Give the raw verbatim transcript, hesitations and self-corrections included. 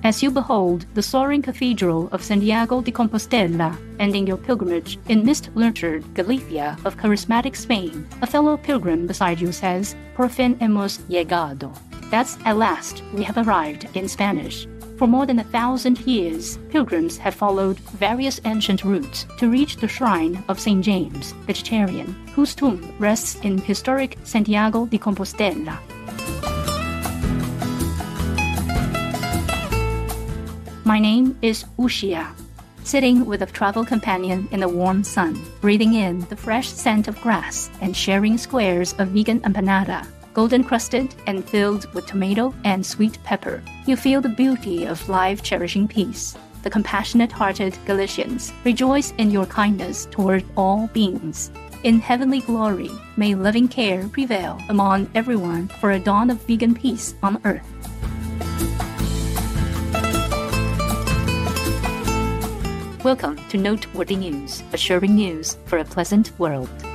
as you behold the soaring cathedral of Santiago de Compostela, ending your pilgrimage in mist-nurtured Galicia of charismatic Spain, a fellow pilgrim beside you says, "Por fin hemos llegado." That's "at last, we have arrived" in Spanish. For more than a thousand years, pilgrims have followed various ancient routes to reach the shrine of Saint James, vegetarian, whose tomb rests in historic Santiago de Compostela. My name is Ushia, sitting with a travel companion in the warm sun, breathing in the fresh scent of grass and sharing squares of vegan empanada, golden-crusted and filled with tomato and sweet pepper. You feel the beauty of life-cherishing peace. The compassionate-hearted Galicians rejoice in your kindness toward all beings. In heavenly glory, may loving care prevail among everyone for a dawn of vegan peace on earth. Welcome to Noteworthy News, assuring news for a pleasant world.